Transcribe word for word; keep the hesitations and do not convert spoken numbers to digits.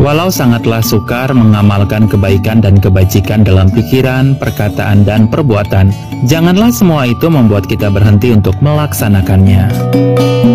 Walau sangatlah sukar mengamalkan kebaikan dan kebajikan dalam pikiran, perkataan, dan perbuatan, janganlah semua itu membuat kita berhenti untuk melaksanakannya.